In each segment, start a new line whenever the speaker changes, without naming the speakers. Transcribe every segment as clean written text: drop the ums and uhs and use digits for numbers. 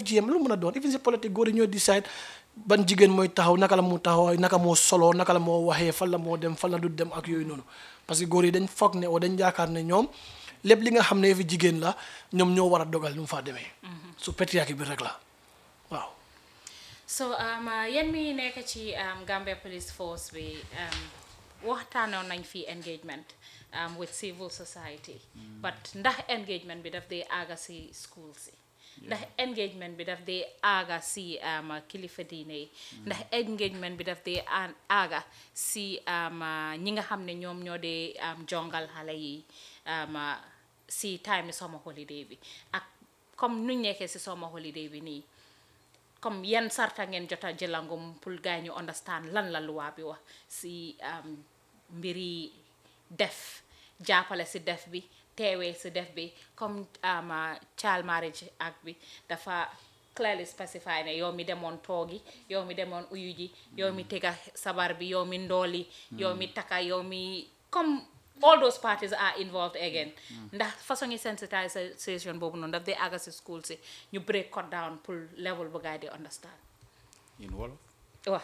FGM lu mën a doon even si politique góor yi ñooy decide ban jigéen mooy taxaw naka la mu taxaw naka moo solo naka la moo waxee fan la moo dem fan la du dem ak yooyu noonu parce que góor yi dañ foog ne o dañ yaakaar ne ñoom lépp li nga xam ne fi jigéen la ñoom ñoo war a dogal nu mu faa demee su patriarcat bi rek la waaw.
So yéen mi nekk ci Gambia Police Force bi waxtaanoon nañ fi engagement with civil society but ndax engagement bi daf dee aaga si school si ndax engagement bi daf dee aaga si kilifa diine yi ndax engagement bi daf dee aaga si ñi nga xam ne ñoom ñoo dee jongal xale yi si time summer holiday bi ak comme nuñ nekkee si summer holiday bi nii comme yan sarta ngeen jota jëlangum pour gars ñu understand lan la loi bi wax si mbiri def jàppale si def bi teewee si def bi comme child marriage act bi dafa clearly specify ne yow mi demoon toogi yow mi demoon uyu ji yow mi tega sabar bi yow mi ndooli yow mi taka yow mi comme all those parties are involved again ndax façon yi sensitization boobu noonu daf dee àgga si school si ñu break code down pour level bu gars di understand
in Wolof
waaw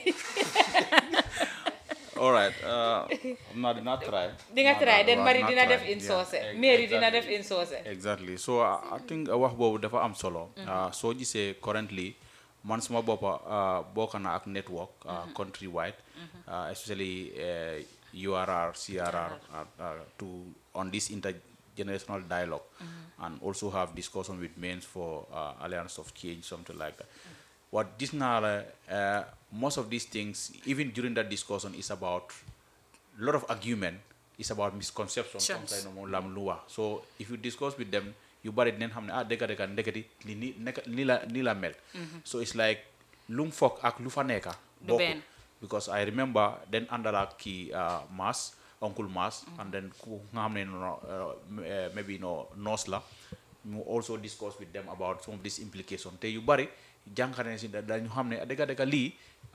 all right dina try
di nga try den mari dina def in soose mairie dina def in soose
exactly so I think wax boobu dafa am solo soo gisee currently man suma boppa bokk na ak network countrywide especially URR, CRR on this intergenerational dialogue and also have discussion with men for Alliance of Change, something like that. What this now, most of these things, even during that discussion, is about a lot of argument, is about misconception. So if you discuss with them, you bury them, nila mel. So it's like, lum fok ak lufaneka. Because I remember then under ki Mas, Uncle Mas, and then maybe Nosla, we also discuss with them about some of this implication. Te you bari jankane si da ñu xamne dega li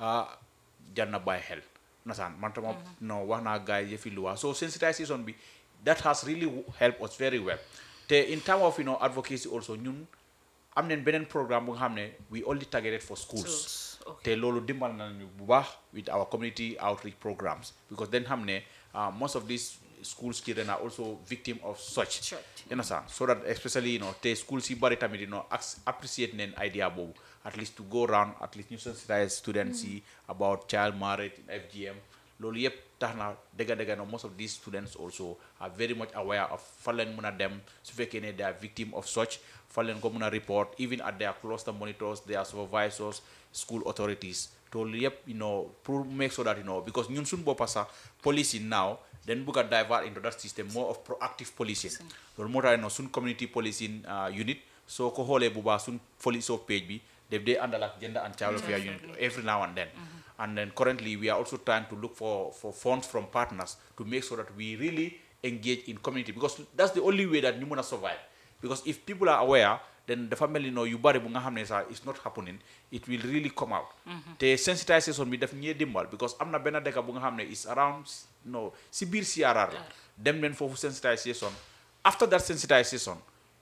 janna bay hel nasan man tam no waxna gaay yefi loi so sensitization bi that has really helped us very well. Te in terms of advocacy also ñun am nañ benen programme bu nga xamne we only targeted for schools. Te lolu dimbal nañu bu baax with our community outreach programs because then xamne most of these schools children are also victim of such you know so that especially te schools yi bari tamit appreciate nen idea bobu at least to go around at least ñu sensitize students yi about child marriage in FGM lolu yep taxna dega no most of these students also are very much aware of fan leen mëna dem su fekkee ne they are victim of such fan leen ko mëna report even at their cluster monitors their supervisors school authorities to yep pour make sure that because ñun suñ boppa sax policing now then buga divert into that system more of proactive policing loolu moo tax suñ community policing unit so ko xoolee bu baax suñ police of page bi def dee àndal ak gender and child welfare unit every now and then and then currently we are also trying to look for funds from partners to make sure that we really engage in community because that's the only way that ñu mën a survive because if people are aware then the family yu bari bu nga xam ne sax it's not happening it will really come out te sensitization bi daf ñee dimbal because am na benn dëkk bu nga xam ne is around si biir CRR la dem leen foofu sensitization after that sensitization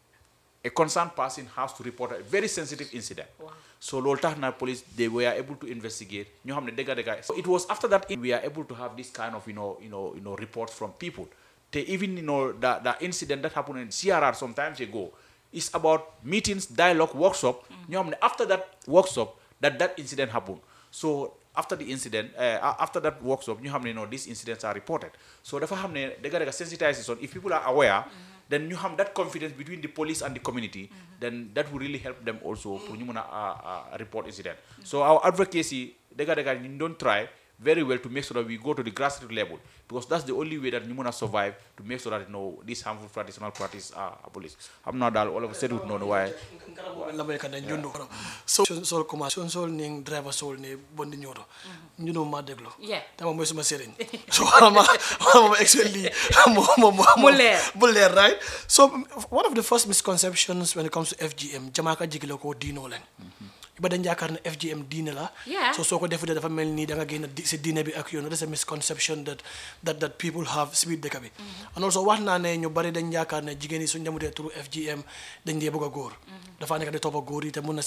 a concerned person has to report a very sensitive incident so loolu tax na police they were able to investigate ñoo xam ne dëgga so it was after that we are able to have this kind of reports from people te even the incident that happened in CRR sometimes ago is about meetings, dialogue, workshop. After that workshop, that incident happened. So after the incident, after that workshop, these incidents are reported. So therefore, they got sensitization. If people are aware, then you have that confidence between the police and the community. Then that will really help them also to report incident. So our advocacy, they got don't try very well to make sure that we go to the grassroots level because that's the only way that you must survive to make sure that these harmful traditional practices are abolished. I'm not all of a sudden know why.
So commercial ning driver soul ne bondi nyoto. You know ma deglo.
Yeah.
Tama mo suma sering. So I'm actually buller, right? So one of the first misconceptions when it comes to FGM, Jamaica jigilo ko dino len. Ba dañ yaakaar ne FGM diine la so soo ko defee dafa mel nii da nga génn si diine bi ak yoon there's a misconception that people have si biir dëkk bi and also wax naa ne ñu bari dañ yaakaar ne jigéen yi suñ demutee turu FGM dañ dee bëgg a góor dafa nekk di topp a góor yi te mun na